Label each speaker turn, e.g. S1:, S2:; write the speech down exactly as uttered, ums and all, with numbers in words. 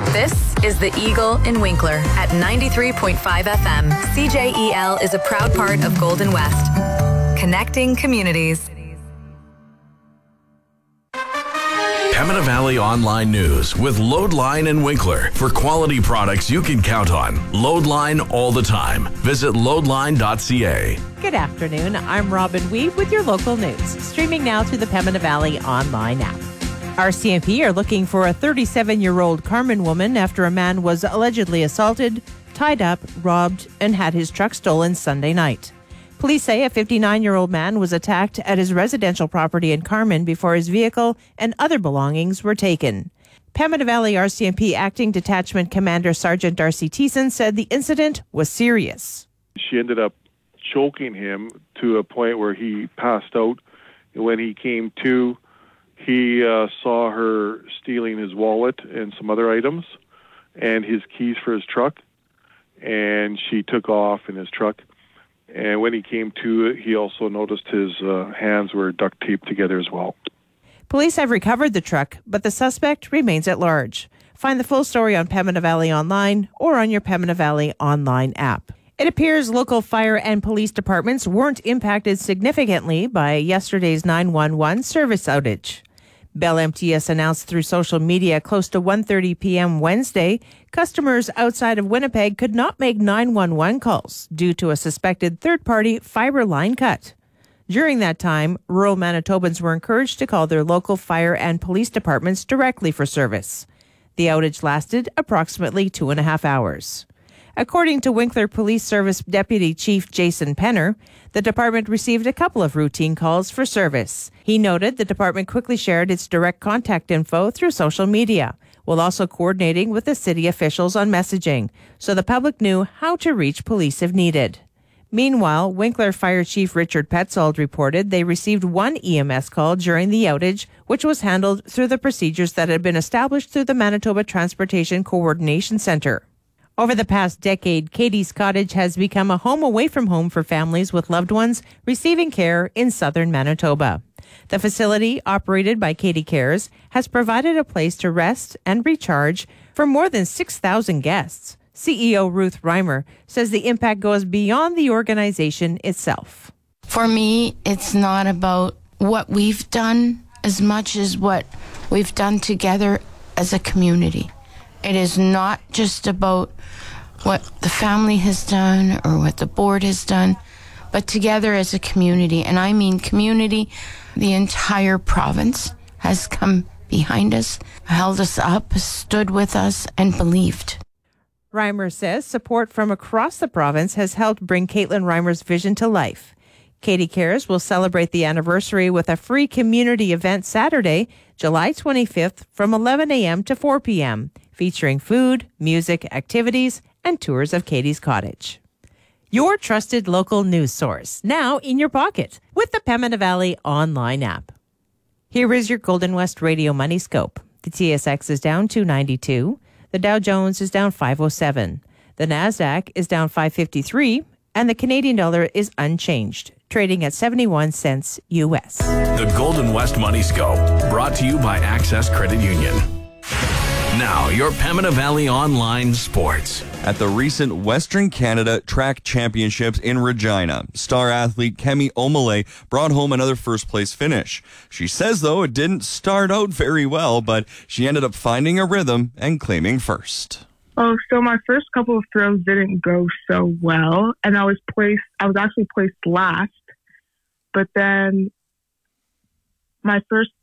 S1: This is the Eagle in Winkler at ninety-three point five F M. C J E L is a proud part of Golden West, connecting communities.
S2: Pembina Valley Online News with Loadline and Winkler. For quality products you can count on. Loadline all the time. Visit loadline dot c a.
S3: Good afternoon. I'm Robin Weeb with your local news. Streaming now through the Pembina Valley Online app. R C M P are looking for a thirty-seven-year-old Carman woman after a man was allegedly assaulted, tied up, robbed, and had his truck stolen Sunday night. Police say a fifty-nine-year-old man was attacked at his residential property in Carman before his vehicle and other belongings were taken. Pembina Valley R C M P Acting Detachment Commander Sergeant Darcy Thiessen said the incident was serious.
S4: She ended up choking him to a point where he passed out. When he came to, he uh, saw her stealing his wallet and some other items and his keys for his truck, and she took off in his truck. And when he came to, he also noticed his uh, hands were duct taped together as well.
S3: Police have recovered the truck, but the suspect remains at large. Find the full story on Pembina Valley Online or on your Pembina Valley Online app. It appears local fire and police departments weren't impacted significantly by yesterday's nine one one service outage. Bell M T S announced through social media close to one thirty p.m. Wednesday, customers outside of Winnipeg could not make nine one one calls due to a suspected third-party fiber line cut. During that time, rural Manitobans were encouraged to call their local fire and police departments directly for service. The outage lasted approximately two and a half hours. According to Winkler Police Service Deputy Chief Jason Penner, the department received a couple of routine calls for service. He noted the department quickly shared its direct contact info through social media, while also coordinating with the city officials on messaging, so the public knew how to reach police if needed. Meanwhile, Winkler Fire Chief Richard Petzold reported they received one E M S call during the outage, which was handled through the procedures that had been established through the Manitoba Transportation Coordination Centre. Over the past decade, Katie's Cottage has become a home away from home for families with loved ones receiving care in southern Manitoba. The facility, operated by Katie Cares, has provided a place to rest and recharge for more than six thousand guests. C E O Ruth Reimer says the impact goes beyond the organization itself.
S5: For me, it's not about what we've done as much as what we've done together as a community. It is not just about what the family has done or what the board has done, but together as a community. And I mean community, the entire province has come behind us, held us up, stood with us, and believed.
S3: Reimer says support from across the province has helped bring Caitlin Reimer's vision to life. Katie Cares will celebrate the anniversary with a free community event Saturday, July twenty-fifth from eleven a.m. to four p.m., featuring food, music, activities, and tours of Katie's Cottage. Your trusted local news source, now in your pocket, with the Pembina Valley Online app. Here is your Golden West Radio Money Scope. The T S X is down two ninety-two. The Dow Jones is down five oh seven. The Nasdaq is down five fifty-three. And the Canadian dollar is unchanged, trading at seventy-one cents U S.
S2: The Golden West Money Scope, brought to you by Access Credit Union. Now, your Pembina Valley Online Sports.
S6: At the recent Western Canada Track Championships in Regina, star athlete Kemi Omole brought home another first-place finish. She says, though, it didn't start out very well, but she ended up finding a rhythm and claiming first.
S7: Oh, so my first couple of throws didn't go so well, and I was placed, I was actually placed last, but then my first